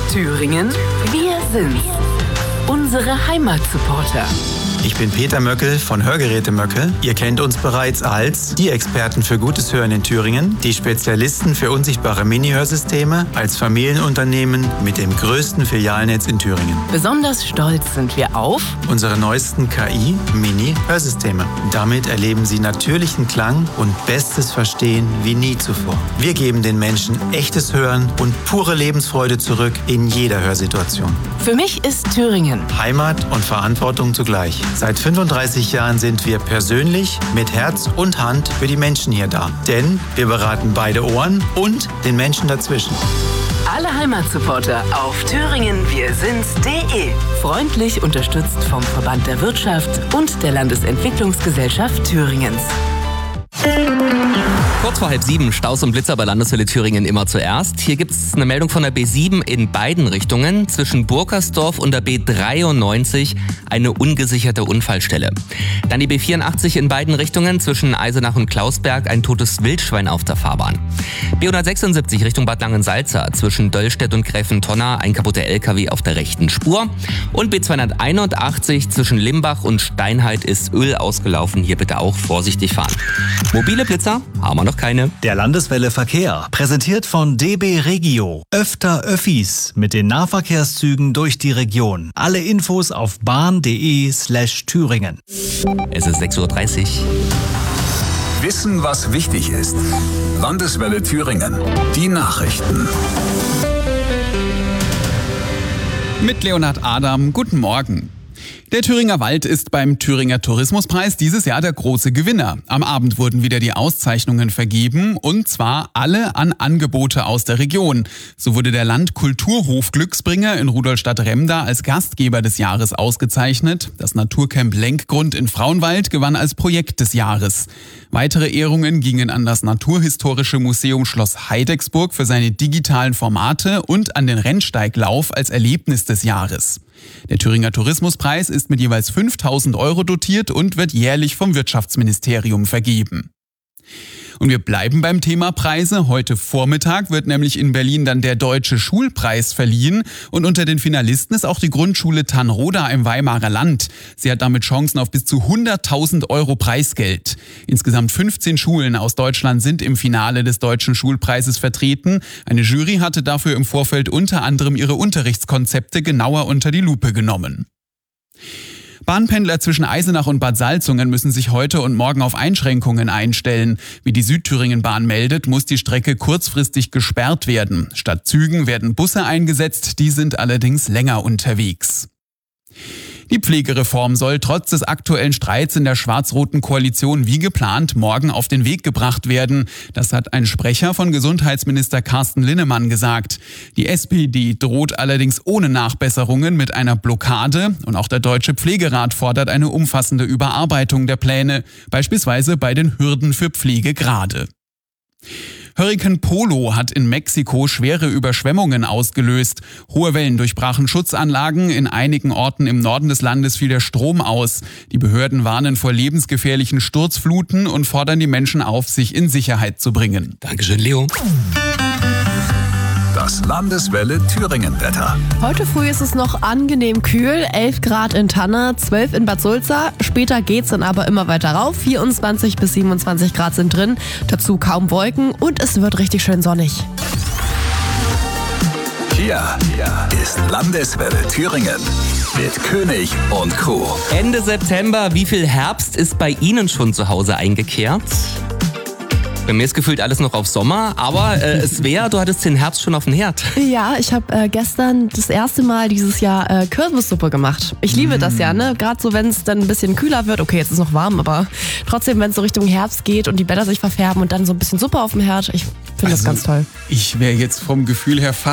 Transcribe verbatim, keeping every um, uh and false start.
Thüringen, wir sind's. Unsere Heimatsupporter. Ich bin Peter Möckel von Hörgeräte Möckel. Ihr kennt uns bereits als die Experten für gutes Hören in Thüringen, die Spezialisten für unsichtbare Mini-Hörsysteme, als Familienunternehmen mit dem größten Filialnetz in Thüringen. Besonders stolz sind wir auf unsere neuesten K I-Mini-Hörsysteme. Damit erleben Sie natürlichen Klang und bestes Verstehen wie nie zuvor. Wir geben den Menschen echtes Hören und pure Lebensfreude zurück in jeder Hörsituation. Für mich ist Thüringen Heimat und Verantwortung zugleich. Seit fünfunddreißig Jahren sind wir persönlich mit Herz und Hand für die Menschen hier da. Denn wir beraten beide Ohren und den Menschen dazwischen. Alle Heimatsupporter auf thüringen wir sind's punkt de. Freundlich unterstützt vom Verband der Wirtschaft und der Landesentwicklungsgesellschaft Thüringens. Kurz vor halb sieben, Staus und Blitzer bei Landeswelle Thüringen immer zuerst. Hier gibt es eine Meldung von der B sieben in beiden Richtungen. Zwischen Burkersdorf und der B dreiundneunzig eine ungesicherte Unfallstelle. Dann die B vierundachtzig in beiden Richtungen, zwischen Eisenach und Klausberg ein totes Wildschwein auf der Fahrbahn. B hundertsechsundsiebzig Richtung Bad Langensalza, zwischen Döllstedt und Gräfentonna ein kaputter L K W auf der rechten Spur. Und B zweihunderteinundachtzig zwischen Limbach und Steinheit ist Öl ausgelaufen. Hier bitte auch vorsichtig fahren. Mobile Blitzer haben wir noch keine. Der Landeswelle Verkehr, präsentiert von D B Regio. Öfter Öffis mit den Nahverkehrszügen durch die Region. Alle Infos auf bahn.de slash Thüringen. Es ist sechs Uhr dreißig. Wissen, was wichtig ist. Landeswelle Thüringen. Die Nachrichten. Mit Leonhard Adam, guten Morgen. Der Thüringer Wald ist beim Thüringer Tourismuspreis dieses Jahr der große Gewinner. Am Abend wurden wieder die Auszeichnungen vergeben, und zwar alle an Angebote aus der Region. So wurde der Landkulturhof Glücksbringer in Rudolstadt-Remda als Gastgeber des Jahres ausgezeichnet. Das Naturcamp Lenkgrund in Frauenwald gewann als Projekt des Jahres. Weitere Ehrungen gingen an das Naturhistorische Museum Schloss Heidecksburg für seine digitalen Formate und an den Rennsteiglauf als Erlebnis des Jahres. Der Thüringer Tourismuspreis ist mit jeweils fünftausend Euro dotiert und wird jährlich vom Wirtschaftsministerium vergeben. Und wir bleiben beim Thema Preise. Heute Vormittag wird nämlich in Berlin dann der Deutsche Schulpreis verliehen. Und unter den Finalisten ist auch die Grundschule Tannroda im Weimarer Land. Sie hat damit Chancen auf bis zu hunderttausend Euro Preisgeld. Insgesamt fünfzehn Schulen aus Deutschland sind im Finale des Deutschen Schulpreises vertreten. Eine Jury hatte dafür im Vorfeld unter anderem ihre Unterrichtskonzepte genauer unter die Lupe genommen. Bahnpendler zwischen Eisenach und Bad Salzungen müssen sich heute und morgen auf Einschränkungen einstellen. Wie die Südthüringen-Bahn meldet, muss die Strecke kurzfristig gesperrt werden. Statt Zügen werden Busse eingesetzt, die sind allerdings länger unterwegs. Die Pflegereform soll trotz des aktuellen Streits in der schwarz-roten Koalition wie geplant morgen auf den Weg gebracht werden. Das hat ein Sprecher von Gesundheitsminister Carsten Linnemann gesagt. Die S P D droht allerdings ohne Nachbesserungen mit einer Blockade, und auch der Deutsche Pflegerat fordert eine umfassende Überarbeitung der Pläne, beispielsweise bei den Hürden für Pflegegrade. Hurrikan Polo hat in Mexiko schwere Überschwemmungen ausgelöst. Hohe Wellen durchbrachen Schutzanlagen. In einigen Orten im Norden des Landes fiel der Strom aus. Die Behörden warnen vor lebensgefährlichen Sturzfluten und fordern die Menschen auf, sich in Sicherheit zu bringen. Dankeschön, Leo. Das Landeswelle Thüringen-Wetter. Heute früh ist es noch angenehm kühl, elf Grad in Tanne, zwölf in Bad Sulza. Später geht's dann aber immer weiter rauf, vierundzwanzig bis siebenundzwanzig Grad sind drin. Dazu kaum Wolken und es wird richtig schön sonnig. Hier ist Landeswelle Thüringen mit König und Co. Ende September, wie viel Herbst ist bei Ihnen schon zu Hause eingekehrt? Bei mir ist gefühlt alles noch auf Sommer, aber äh, Svea, du hattest den Herbst schon auf dem Herd. Ja, ich habe äh, gestern das erste Mal dieses Jahr äh, Kürbissuppe gemacht. Ich liebe mm. das ja, ne? Gerade so, wenn es dann ein bisschen kühler wird. Okay, jetzt ist noch warm, aber trotzdem, wenn es so Richtung Herbst geht und die Blätter sich verfärben und dann so ein bisschen Suppe auf dem Herd. Ich finde also, das ganz toll. Ich wäre jetzt vom Gefühl her fast